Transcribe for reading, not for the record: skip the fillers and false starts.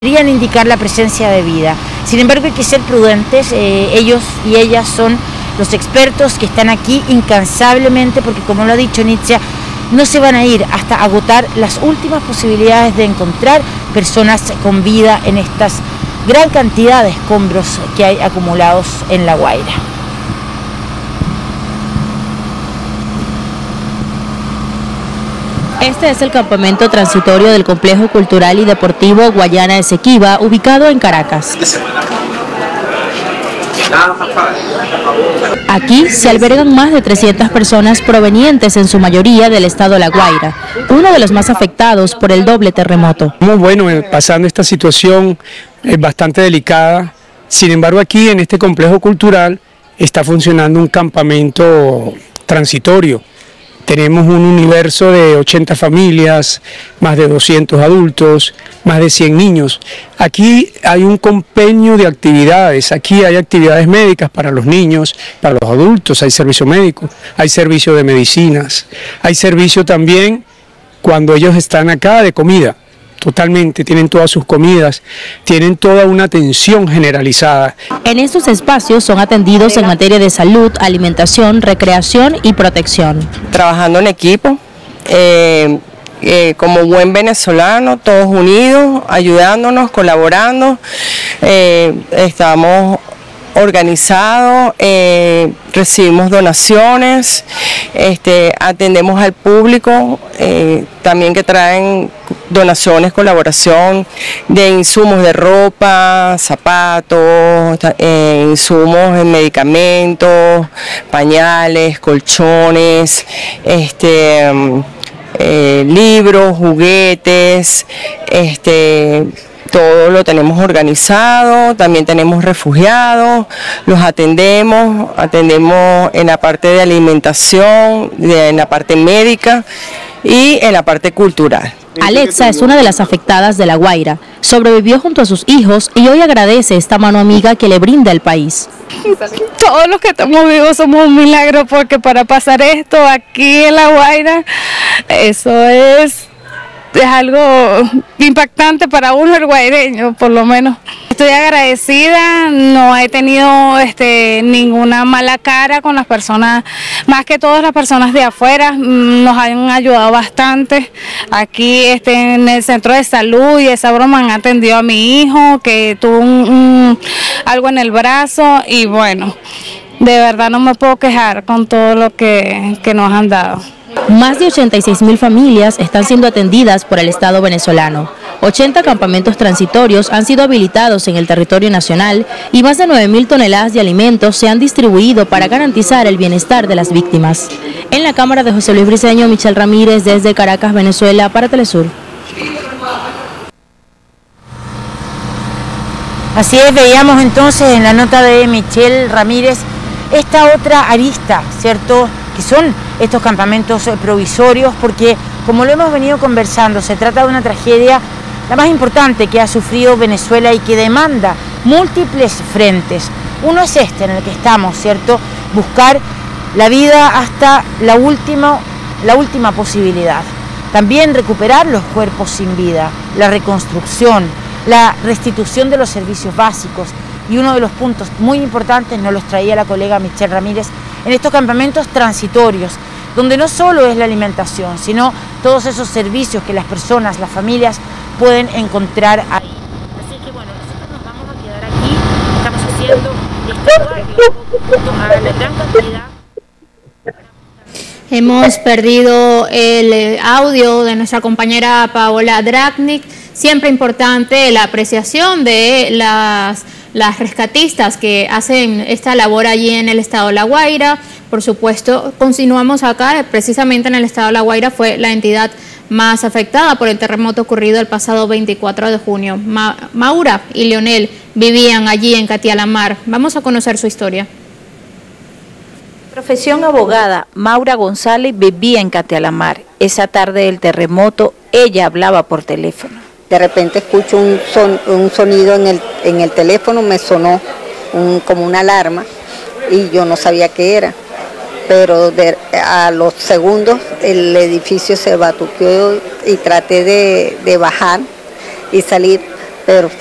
Querían indicar la presencia de vida. Sin embargo, hay que ser prudentes. Ellos y ellas son los expertos que están aquí incansablemente, porque como lo ha dicho Nietzsche, no se van a ir hasta agotar las últimas posibilidades de encontrar personas con vida en estas gran cantidad de escombros que hay acumulados en La Guaira. Este es el campamento transitorio del Complejo Cultural y Deportivo Guayana Esequiba, ubicado en Caracas. Aquí se albergan más de 300 personas provenientes en su mayoría del estado La Guaira, uno de los más afectados por el doble terremoto. Bueno, pasando esta situación bastante delicada, sin embargo aquí en este complejo cultural está funcionando un campamento transitorio. Tenemos un universo de 80 familias, más de 200 adultos, más de 100 niños. Aquí hay un compendio de actividades, aquí hay actividades médicas para los niños, para los adultos, hay servicio médico, hay servicio de medicinas, hay servicio también cuando ellos están acá de comida. Totalmente, tienen todas sus comidas, tienen toda una atención generalizada. En estos espacios son atendidos en materia de salud, alimentación, recreación y protección. Trabajando en equipo, como buen venezolano, todos unidos, ayudándonos, colaborando, estamos organizados, recibimos donaciones, atendemos al público, también que traen donaciones, colaboración de insumos de ropa, zapatos, insumos en medicamentos, pañales, colchones, libros, juguetes, todo lo tenemos organizado. También tenemos refugiados, los atendemos en la parte de alimentación, en la parte médica y en la parte cultural. Alexa es una de las afectadas de La Guaira. Sobrevivió junto a sus hijos y hoy agradece esta mano amiga que le brinda el país. Todos los que estamos vivos somos un milagro, porque para pasar esto aquí en La Guaira, eso es algo impactante para uno, el guaireño, por lo menos. Estoy agradecida, no he tenido ninguna mala cara con las personas, más que todas las personas de afuera, nos han ayudado bastante. Aquí en el centro de salud y esa broma han atendido a mi hijo que tuvo algo en el brazo, y bueno, de verdad no me puedo quejar con todo lo que nos han dado. Más de 86.000 familias están siendo atendidas por el Estado venezolano. 80 campamentos transitorios han sido habilitados en el territorio nacional y más de 9.000 toneladas de alimentos se han distribuido para garantizar el bienestar de las víctimas. En la cámara de José Luis Briceño, Michelle Ramírez desde Caracas, Venezuela, para Telesur. Así es, veíamos entonces en la nota de Michelle Ramírez esta otra arista, ¿cierto?, que son estos campamentos provisorios, porque como lo hemos venido conversando, se trata de una tragedia la más importante que ha sufrido Venezuela y que demanda múltiples frentes. Uno es en el que estamos, ¿cierto?, buscar la vida hasta la última posibilidad. También recuperar los cuerpos sin vida, la reconstrucción, la restitución de los servicios básicos. Y uno de los puntos muy importantes nos los traía la colega Michelle Ramírez en estos campamentos transitorios, donde no solo es la alimentación, sino todos esos servicios que las personas, las familias pueden encontrar ahí. Así que bueno, nosotros nos vamos a quedar aquí, estamos haciendo este lugar a la gran cantidad. Hemos perdido el audio de nuestra compañera Paola Dragnik. Siempre importante la apreciación de las rescatistas que hacen esta labor allí en el estado de La Guaira. Por supuesto, continuamos acá, precisamente en el estado de La Guaira fue la entidad más afectada por el terremoto ocurrido el pasado 24 de junio. Maura y Leonel vivían allí en Catialamar. Vamos a conocer su historia. Profesión abogada, Maura González vivía en Catialamar. Esa tarde del terremoto, ella hablaba por teléfono. De repente escucho un sonido en el teléfono, me sonó como una alarma y yo no sabía qué era. Pero a los segundos el edificio se batuqueó y traté de bajar y salir, pero